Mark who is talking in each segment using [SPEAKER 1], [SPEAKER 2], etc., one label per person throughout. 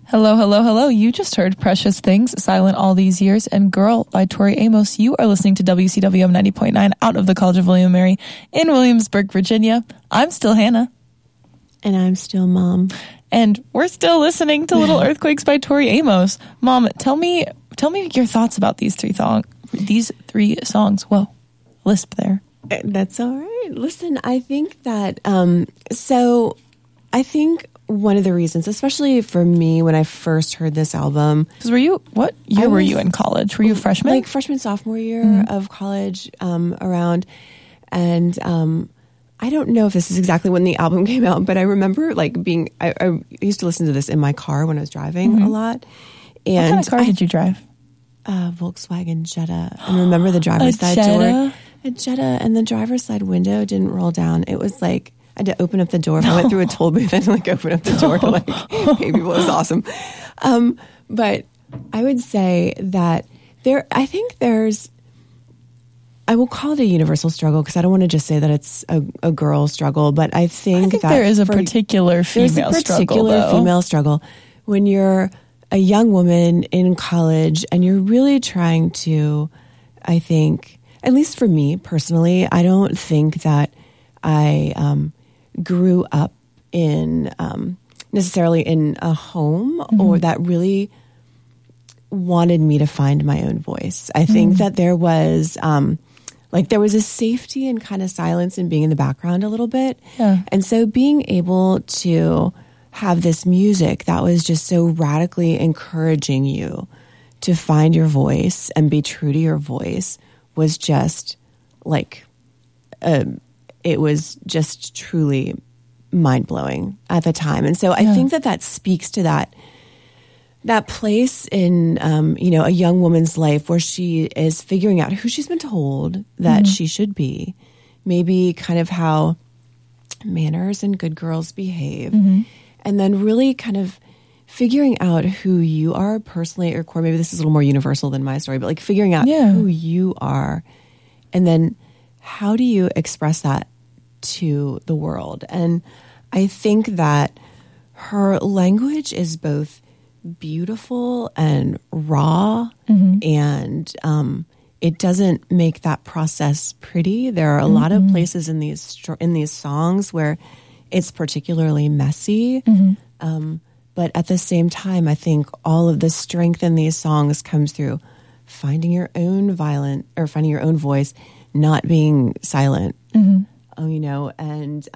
[SPEAKER 1] Hello, hello, hello. You just heard Precious Things, Silent All These Years, and Girl by Tori Amos. You are listening to WCWM 90.9 out of the College of William & Mary in Williamsburg, Virginia. I'm still Hannah.
[SPEAKER 2] And I'm still Mom.
[SPEAKER 1] And we're still listening to Little Earthquakes by Tori Amos. Mom, tell me your thoughts about these three songs. Whoa, lisp there.
[SPEAKER 2] That's all right. Listen, I think that, I think one of the reasons, especially for me, when I first heard this album.
[SPEAKER 1] Because what year were you in college? Were you a freshman?
[SPEAKER 2] Like freshman, sophomore year of college around. And I don't know if this is exactly when the album came out, but I remember like I used to listen to this in my car when I was driving a lot. And
[SPEAKER 1] what kind of car did you drive?
[SPEAKER 2] Volkswagen Jetta. And remember the driver's side door? A Jetta. And the driver's side window didn't roll down. It was like, I had to open up the door. If I went through a toll booth, I had to like open up the door to like pay people. It was awesome. But I would say that I will call it a universal struggle because I don't want to just say that it's a girl struggle, but I think that
[SPEAKER 1] there is a particular female
[SPEAKER 2] struggle when you're a young woman in college and you're really trying to, I think, at least for me personally, I don't think that I grew up in necessarily in a home or that really wanted me to find my own voice. I think that there was there was a safety and kind of silence in being in the background a little bit.
[SPEAKER 1] Yeah.
[SPEAKER 2] And so being able to have this music that was just so radically encouraging you to find your voice and be true to your voice was just like it was just truly mind-blowing at the time. And so I think that speaks to that place in, a young woman's life where she is figuring out who she's been told that she should be, maybe kind of how manners and good girls behave, and then really kind of figuring out who you are personally or core. Maybe this is a little more universal than my story, but like figuring out who you are, and then how do you express that to the world. And I think that her language is both beautiful and raw, and it doesn't make that process pretty. There are a lot of places in these songs where it's particularly messy, but at the same time, I think all of the strength in these songs comes through finding your own voice, not being silent. And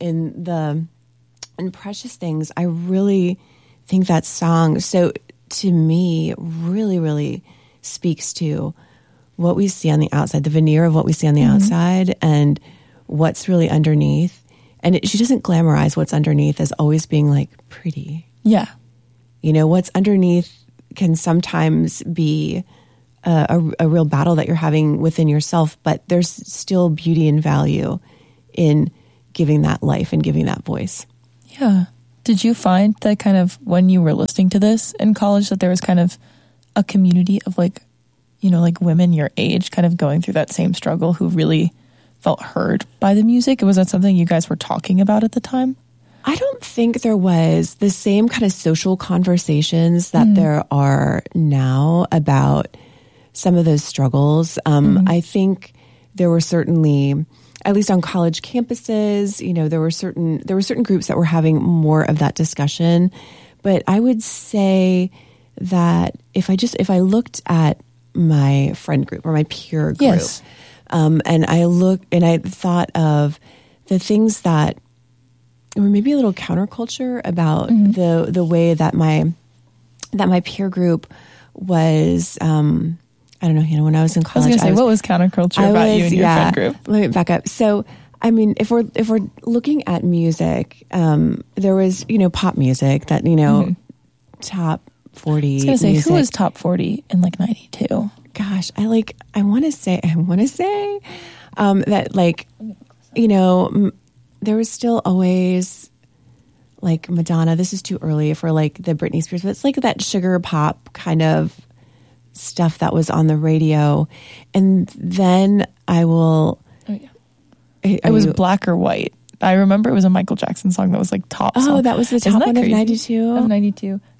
[SPEAKER 2] in Precious Things, I really think that song, so to me, really, really speaks to what we see on the outside, the veneer of what we see on the outside and what's really underneath. And she doesn't glamorize what's underneath as always being like pretty.
[SPEAKER 1] Yeah.
[SPEAKER 2] What's underneath can sometimes be a real battle that you're having within yourself, but there's still beauty and value in giving that life and giving that voice.
[SPEAKER 1] Yeah. Did you find that kind of when you were listening to this in college that there was kind of a community of like women your age kind of going through that same struggle who really felt heard by the music? Was that something you guys were talking about at the time?
[SPEAKER 2] I don't think there was the same kind of social conversations that there are now about some of those struggles. I think there were certainly, at least on college campuses, there were certain groups that were having more of that discussion. But I would say that if I looked at my friend group or my peer group, and I thought of the things that were maybe a little counterculture about the way that my peer group was. I don't know, Hannah, when I was in college.
[SPEAKER 1] I was going to say, what was counterculture about you and your friend group?
[SPEAKER 2] Let me back up. So, I mean, if we're looking at music, there was, pop music that, top 40.
[SPEAKER 1] I was going to say, who was top 40 in like 92?
[SPEAKER 2] Gosh, I want to say that there was still always like Madonna. This is too early for like the Britney Spears, but it's like that sugar pop kind of stuff that was on the radio. And then I will...
[SPEAKER 1] Oh, yeah. It was Black or White. I remember it was a Michael Jackson song that was like top song.
[SPEAKER 2] Oh, that was the top one of 92?
[SPEAKER 1] Of 92.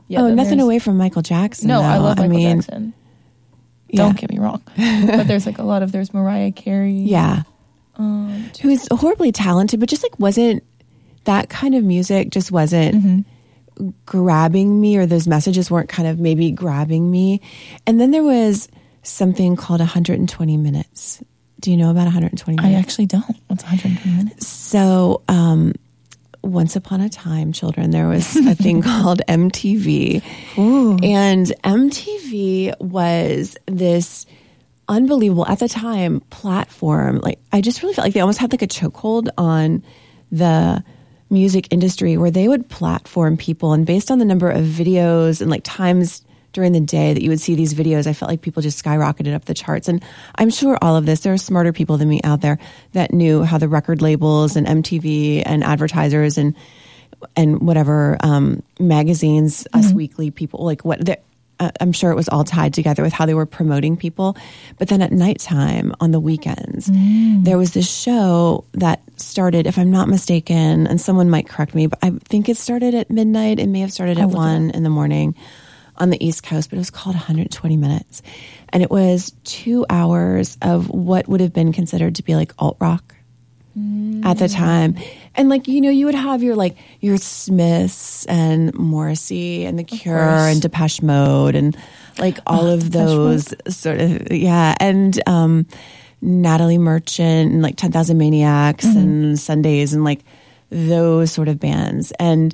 [SPEAKER 1] Yeah,
[SPEAKER 2] Oh,
[SPEAKER 1] then
[SPEAKER 2] nothing
[SPEAKER 1] there's-
[SPEAKER 2] away from Michael Jackson.
[SPEAKER 1] No,
[SPEAKER 2] though.
[SPEAKER 1] I love Michael
[SPEAKER 2] mean,
[SPEAKER 1] Jackson.
[SPEAKER 2] yeah.
[SPEAKER 1] Don't get me wrong. But there's like a lot of, there's Mariah Carey.
[SPEAKER 2] Yeah. Who's horribly talented, but just like wasn't, that kind of music just wasn't grabbing me, or those messages weren't kind of maybe grabbing me. And then there was something called 120 Minutes. Do you know about 120 Minutes?
[SPEAKER 1] I actually don't. What's 120 minutes?
[SPEAKER 2] So, once upon a time, children, there was a thing called MTV.
[SPEAKER 1] Ooh.
[SPEAKER 2] And MTV was this unbelievable, at the time, platform. Like, I just really felt like they almost had like a chokehold on the music industry, where they would platform people, and based on the number of videos and like times during the day that you would see these videos, I felt like people just skyrocketed up the charts. And I'm sure all of this, there are smarter people than me out there that knew how the record labels and MTV and advertisers and whatever magazines, Us Weekly people, like what I'm sure it was all tied together with how they were promoting people. But then at nighttime on the weekends, there was this show that started, if I'm not mistaken, and someone might correct me, but I think it started at midnight. It may have started at 1 in the morning on the East Coast, but it was called 120 Minutes. And it was 2 hours of what would have been considered to be like alt rock at the time. And like, you know, you would have your Smiths and Morrissey and The Cure and Depeche Mode and like all of those sort of, yeah. And Natalie Merchant and like 10,000 Maniacs and Sundays and like those sort of bands. And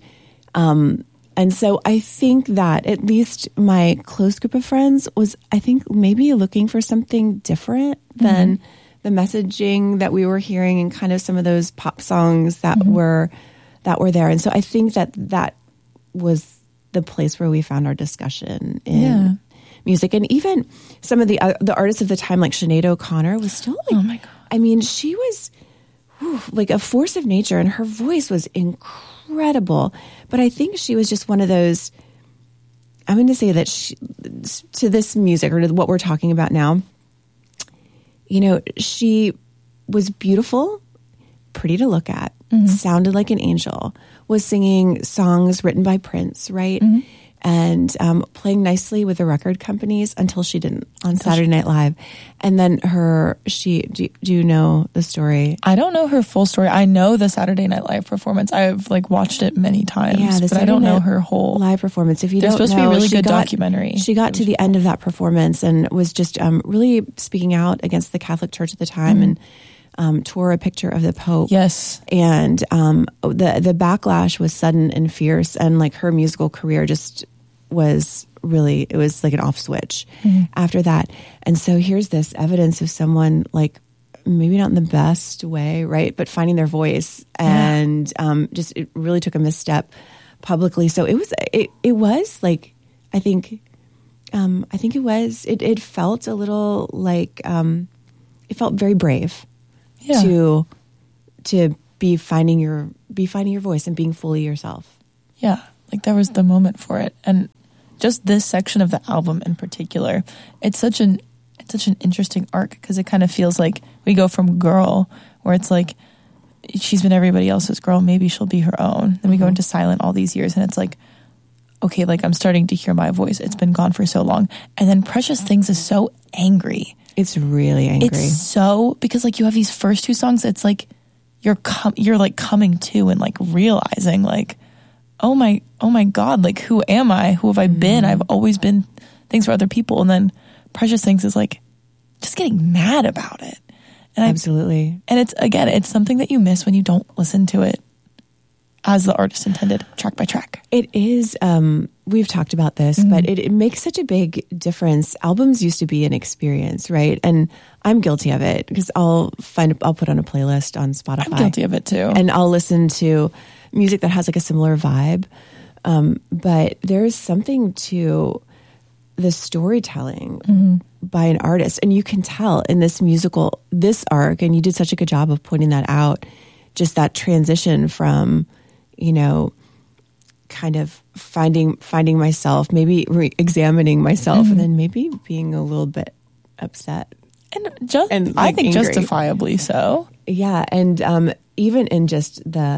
[SPEAKER 2] so I think that at least my close group of friends was, I think, maybe looking for something different than the messaging that we were hearing and kind of some of those pop songs that were there. And so I think that was the place where we found our discussion in music. And even some of the artists of the time, like Sinead O'Connor, was still like,
[SPEAKER 1] oh my God.
[SPEAKER 2] I mean, she was like a force of nature, and her voice was incredible. But I think she was just one of those, I'm going to say that to this music, or to what we're talking about now, you know, she was beautiful, pretty to look at, sounded like an angel, was singing songs written by Prince, right? And playing nicely with the record companies until she didn't on Saturday Night Live. And then do you know the story?
[SPEAKER 1] I don't know her full story. I know the Saturday Night Live performance. I've like watched it many times, but I don't know her whole
[SPEAKER 2] live performance. If you
[SPEAKER 1] There's
[SPEAKER 2] don't know,
[SPEAKER 1] supposed to be a really good documentary.
[SPEAKER 2] She got to the end of that performance and was just really speaking out against the Catholic Church at the time and tore a picture of the Pope.
[SPEAKER 1] Yes.
[SPEAKER 2] And the backlash was sudden and fierce, and like her musical career just was really, it was like an off switch after that. And so here's this evidence of someone like maybe not in the best way, right, but finding their voice, and just it really took a misstep publicly. So it was like, I think it felt a little like it felt very brave to be finding your voice and being fully yourself.
[SPEAKER 1] Yeah, like there was the moment for it. And just this section of the album in particular, it's such an interesting arc, because it kind of feels like we go from Girl, where it's like she's been everybody else's girl, maybe she'll be her own. Then we go into Silent all these years, and it's like, okay, like I'm starting to hear my voice. It's been gone for so long. And then Precious Things is so angry.
[SPEAKER 2] It's really angry.
[SPEAKER 1] It's so, because like you have these first two songs, it's like you're like coming to and like realizing like, oh my God, like who am I? Who have I been? I've always been things for other people. And then Precious Things is like just getting mad about it. And
[SPEAKER 2] absolutely.
[SPEAKER 1] And it's something that you miss when you don't listen to it as the artist intended, track by track.
[SPEAKER 2] It is, we've talked about this, but it makes such a big difference. Albums used to be an experience, right? And I'm guilty of it, because I'll put on a playlist on Spotify.
[SPEAKER 1] I'm guilty of it too.
[SPEAKER 2] And I'll listen to music that has like a similar vibe. But there's something to the storytelling by an artist. And you can tell in this arc, and you did such a good job of pointing that out, just that transition from, you know, kind of finding myself, maybe examining myself, and then maybe being a little bit upset.
[SPEAKER 1] And I think angry. Justifiably so.
[SPEAKER 2] Yeah. And even in just the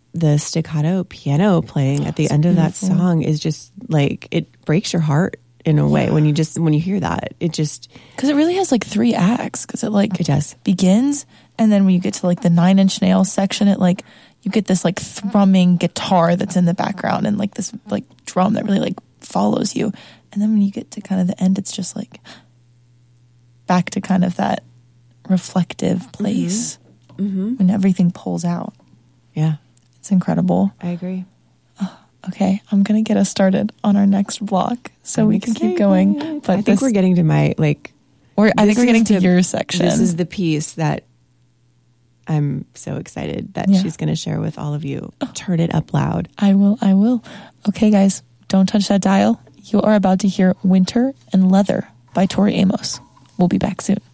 [SPEAKER 2] the staccato piano playing at the end of that song is just like, it breaks your heart in a way when you hear that. It just,
[SPEAKER 1] because it really has like 3 acts, because it
[SPEAKER 2] does
[SPEAKER 1] begins, and then when you get to like the 9 Inch Nails section, it like, you get this like thrumming guitar that's in the background and like this like drum that really like follows you, and then when you get to kind of the end, it's just like back to kind of that reflective place when everything pulls out.
[SPEAKER 2] Yeah,
[SPEAKER 1] it's incredible.
[SPEAKER 2] I agree.
[SPEAKER 1] Okay, I'm gonna get us started on our next block so we can keep going. But
[SPEAKER 2] I think we're getting to my like.
[SPEAKER 1] I think we're getting to your section.
[SPEAKER 2] This is the piece that I'm so excited that she's going to share with all of you. Turn it up loud.
[SPEAKER 1] I will. Okay, guys, don't touch that dial. You are about to hear "Winter and Leather" by Tori Amos. We'll be back soon.